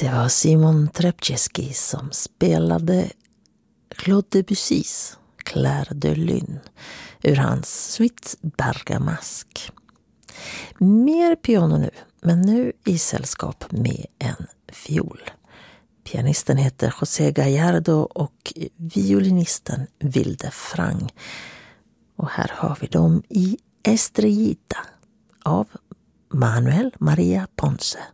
Det var Simon Trepczewski som spelade Claude Debussys Clair de Lune ur hans suite Bergamask. Mer piano nu, men nu i sällskap med en fiol. Pianisten heter José Gallardo och violinisten Vilde Frang. Och här har vi dem i Estrellita av Manuel Maria Ponce.